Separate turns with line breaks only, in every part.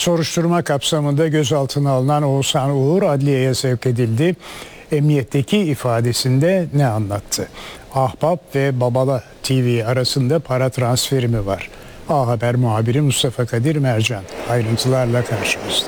Soruşturma kapsamında gözaltına alınan Oğuzhan Uğur adliyeye sevk edildi. Emniyetteki ifadesinde ne anlattı? Ahbap ve Babala TV arasında para transferi mi var? A Haber muhabiri Mustafa Kadir Mercan ayrıntılarla karşımızda.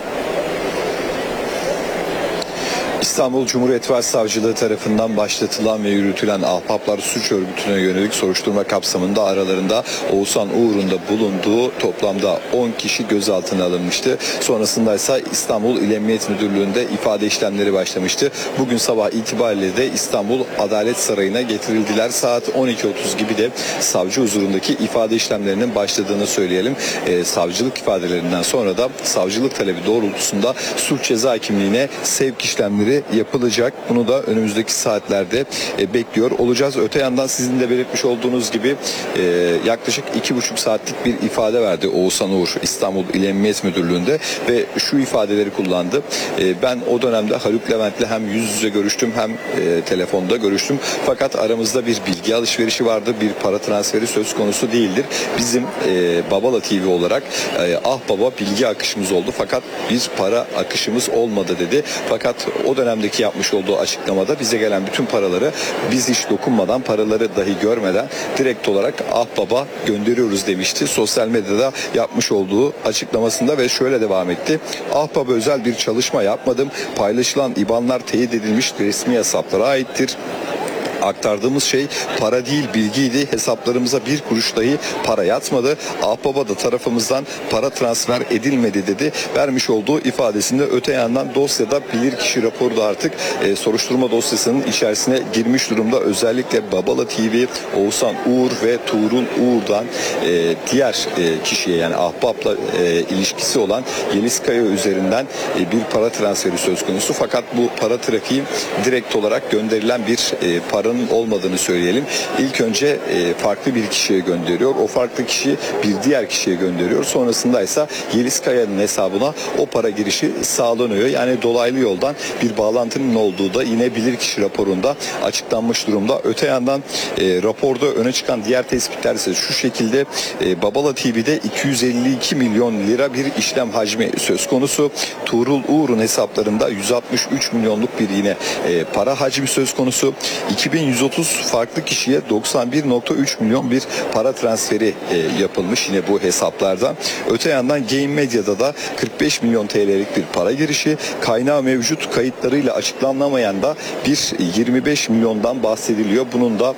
İstanbul Cumhuriyet Başsavcılığı tarafından başlatılan ve yürütülen Ahbaplar Suç Örgütü'ne yönelik soruşturma kapsamında aralarında Oğuzhan Uğur'un da bulunduğu toplamda 10 kişi gözaltına alınmıştı. Sonrasında ise İstanbul İl Emniyet Müdürlüğü'nde ifade işlemleri başlamıştı. Bugün sabah itibariyle de İstanbul Adalet Sarayı'na getirildiler. Saat 12.30 gibi de savcı huzurundaki ifade işlemlerinin başladığını söyleyelim. Savcılık ifadelerinden sonra da savcılık talebi doğrultusunda suç ceza kimliğine sevk işlemleri yapılacak. Bunu da önümüzdeki saatlerde bekliyor olacağız. Öte yandan sizin de belirtmiş olduğunuz gibi yaklaşık 2,5 saatlik bir ifade verdi Oğuzhan Uğur İstanbul İl Emniyet Müdürlüğü'nde ve şu ifadeleri kullandı. Ben o dönemde Haluk Levent'le hem yüz yüze görüştüm hem telefonda görüştüm. Fakat aramızda bir bilgi alışverişi vardı. Bir para transferi söz konusu değildir. Bizim Babala TV olarak Ahbaba bilgi akışımız oldu. Fakat bir para akışımız olmadı dedi. Fakat o dönemdeki yapmış olduğu açıklamada bize gelen bütün paraları biz hiç dokunmadan, paraları dahi görmeden direkt olarak Ahbaba gönderiyoruz demişti. Sosyal medyada yapmış olduğu açıklamasında ve şöyle devam etti. Ahbaba özel bir çalışma yapmadım. Paylaşılan IBAN'lar teyit edilmiş resmi hesaplara aittir. Aktardığımız şey para değil bilgiydi. Hesaplarımıza bir kuruş dahi para yatmadı. Ahbaba da tarafımızdan para transfer edilmedi dedi. Vermiş olduğu ifadesinde öte yandan dosyada bilirkişi raporu da artık soruşturma dosyasının içerisine girmiş durumda. Özellikle Babala TV, Oğuzhan Uğur ve Tuğrul Uğur'dan diğer kişiye yani Ahbap'la ilişkisi olan Yeliz Kaya üzerinden bir para transferi söz konusu. Fakat bu para trafiği direkt olarak gönderilen bir paranın olmadığını söyleyelim. İlk önce farklı bir kişiye gönderiyor. O farklı kişi bir diğer kişiye gönderiyor. Sonrasında ise Yeliz Kaya'nın hesabına o para girişi sağlanıyor. Yani dolaylı yoldan bir bağlantının olduğu da yine bilirkişi raporunda açıklanmış durumda. Öte yandan raporda öne çıkan diğer tespitler ise şu şekilde Babala TV'de 252 milyon lira bir işlem hacmi söz konusu. Tuğrul Uğur'un hesaplarında 163 milyonluk bir yine para hacmi söz konusu. 2130 farklı kişiye 91,3 milyon bir para transferi yapılmış yine bu hesaplardan. Öte yandan Game Medya'da da 45 milyon TL'lik bir para girişi, kaynağı mevcut kayıtlarıyla açıklanamayan da bir 25 milyondan bahsediliyor. Bunun da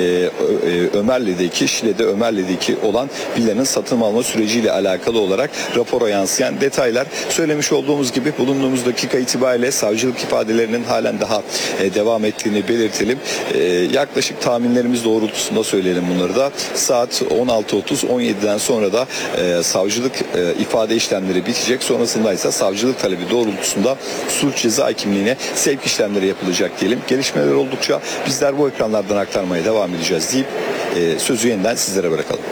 Ömerli'deki, Şile'de Ömerli'deki olan villanın satın alma süreciyle alakalı olarak rapora yansıyan detaylar. Söylemiş olduğumuz gibi bulunduğumuz dakika itibariyle savcılık ifadelerinin halen daha devam ettiğini belirtelim. Yaklaşık tahminlerimiz doğrultusunda söyleyelim bunları da. Saat 16.30-17'den sonra da savcılık ifade işlemleri bitecek. Sonrasında ise savcılık talebi doğrultusunda suç ceza kimliğine sevk işlemleri yapılacak diyelim. Gelişmeler oldukça bizler bu ekranlardan aktarmaya devam edeceğiz deyip sözü yeniden sizlere bırakalım.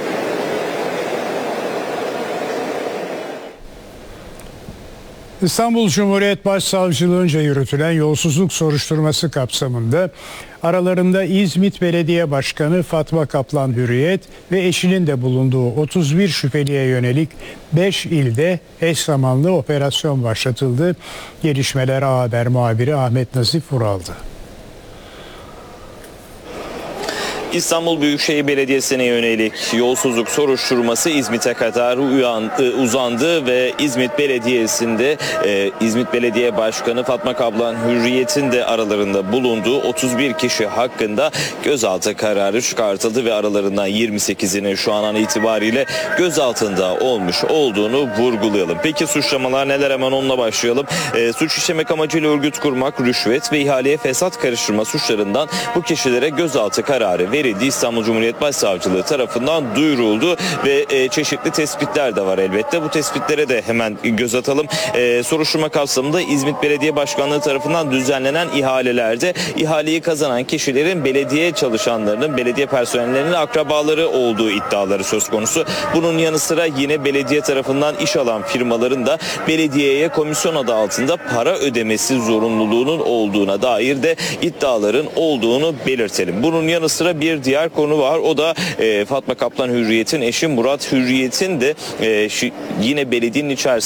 İstanbul Cumhuriyet Başsavcılığınca yürütülen yolsuzluk soruşturması kapsamında aralarında İzmit Belediye Başkanı Fatma Kaplan Hürriyet ve eşinin de bulunduğu 31 şüpheliye yönelik 5 ilde eş zamanlı operasyon başlatıldı. Gelişmeler A Haber muhabiri Ahmet Nazif Vural'dı.
İstanbul Büyükşehir Belediyesi'ne yönelik yolsuzluk soruşturması İzmit'e kadar uzandı ve İzmit Belediyesi'nde İzmit Belediye Başkanı Fatma Kaplan Hürriyet'in de aralarında bulunduğu 31 kişi hakkında gözaltı kararı çıkartıldı ve aralarından 28'inin şu an itibariyle gözaltında olmuş olduğunu vurgulayalım. Peki suçlamalar neler, hemen onunla başlayalım. Suç işlemek amacıyla örgüt kurmak, rüşvet ve ihaleye fesat karıştırma suçlarından bu kişilere gözaltı kararı verildi. İstanbul Cumhuriyet Başsavcılığı tarafından duyuruldu ve çeşitli tespitler de var elbette. Bu tespitlere de hemen göz atalım. Soruşturma kapsamında İzmit Belediye Başkanlığı tarafından düzenlenen ihalelerde ihaleyi kazanan kişilerin belediye çalışanlarının, belediye personellerinin akrabaları olduğu iddiaları söz konusu. Bunun yanı sıra yine belediye tarafından iş alan firmaların da belediyeye komisyon adı altında para ödemesi zorunluluğunun olduğuna dair de iddiaların olduğunu belirtelim. Bunun yanı sıra bir diğer konu var. O da Fatma Kaplan Hürriyet'in eşi Murat Hürriyet'in de yine belediyenin içerisinde